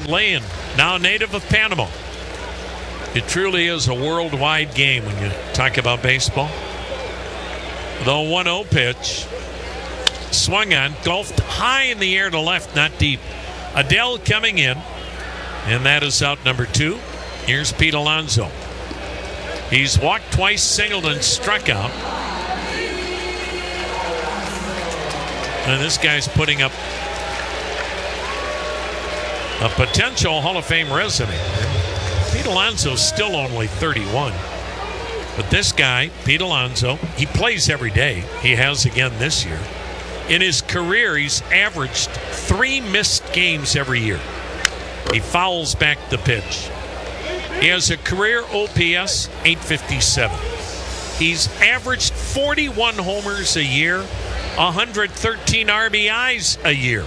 Leyen, now native of Panama. It truly is a worldwide game when you talk about baseball. The 1-0 pitch. Swung on, golfed high in the air to left, not deep. Adele coming in, and that is out number 2. Here's Pete Alonso. He's walked twice, singled, and struck out. And this guy's putting up a potential Hall of Fame resume. Pete Alonso's still only 31. But this guy, Pete Alonso, he plays every day. He has again this year. In his career, he's averaged 3 missed games every year. He fouls back the pitch. He has a career OPS 857. He's averaged 41 homers a year, 113 RBIs a year.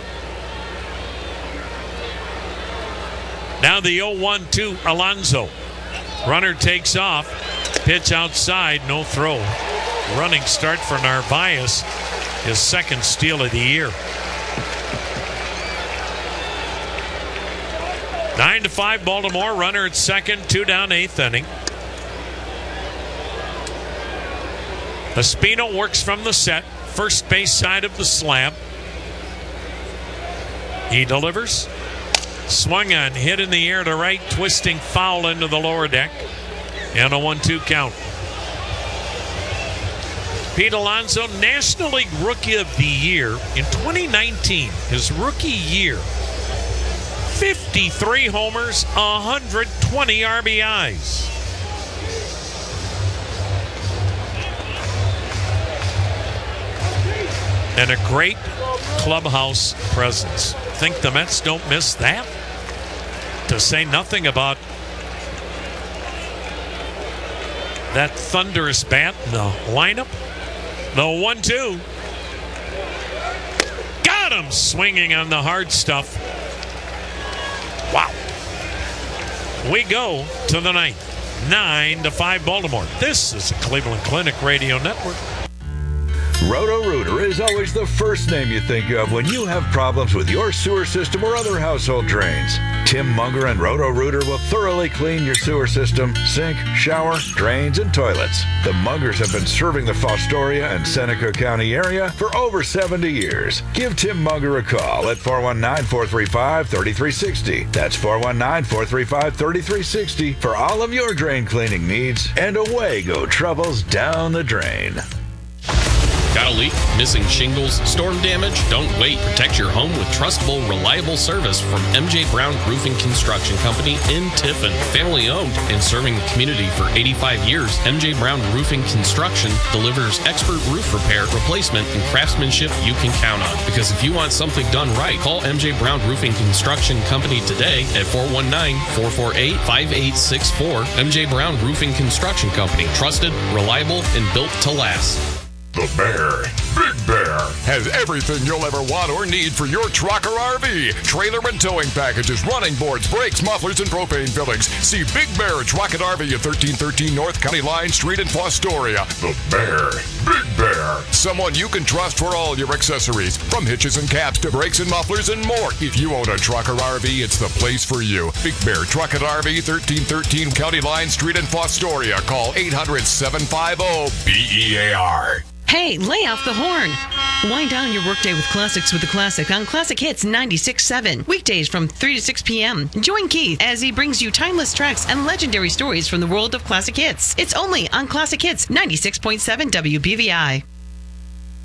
Now the 0-1-2 Alonso. Runner takes off. Pitch outside, no throw. Running start for Narvaez. His second steal of the year. 9-5 Baltimore. Runner at second, 2 down, 8th inning. Espino works from the set, first base side of the slab. He delivers. Swung on, hit in the air to right, twisting foul into the lower deck. And a 1-2 count. Pete Alonso, National League Rookie of the Year in 2019, his rookie year. 53 homers, 120 RBIs. And a great clubhouse presence. Think the Mets don't miss that? To say nothing about that thunderous bat in the lineup. The 1-2. Got him swinging on the hard stuff. Wow. We go to the 9th. 9-5 Baltimore. This is the Cleveland Clinic Radio Network. Roto-Rooter is always the first name you think of when you have problems with your sewer system or other household drains. Tim Munger and Roto-Rooter will thoroughly clean your sewer system, sink, shower, drains, and toilets. The Mungers have been serving the Fostoria and Seneca County area for over 70 years. Give Tim Munger a call at 419-435-3360. That's 419-435-3360 for all of your drain cleaning needs, and away go troubles down the drain. Got a leak? Missing shingles? Storm damage? Don't wait. Protect your home with trustable, reliable service from MJ Brown Roofing Construction Company in Tiffin. Family owned and serving the community for 85 years, MJ Brown Roofing Construction delivers expert roof repair, replacement, and craftsmanship you can count on. Because if you want something done right, call MJ Brown Roofing Construction Company today at 419-448-5864. MJ Brown Roofing Construction Company. Trusted, reliable, and built to last. The Bear, Big Bear, has everything you'll ever want or need for your truck or RV. Trailer and towing packages, running boards, brakes, mufflers, and propane fillings. See Big Bear Truck and RV at 1313 North County Line Street in Fostoria. The Bear, Big Bear. Someone you can trust for all your accessories, from hitches and caps to brakes and mufflers and more. If you own a truck or RV, it's the place for you. Big Bear Truck and RV, 1313 County Line Street in Fostoria. Call 800-750-BEAR. Hey, lay off the horn. Wind down your workday with classics with the classic on Classic Hits 96.7. Weekdays from 3 to 6 p.m. Join Keith as he brings you timeless tracks and legendary stories from the world of classic hits. It's only on Classic Hits 96.7 WBVI.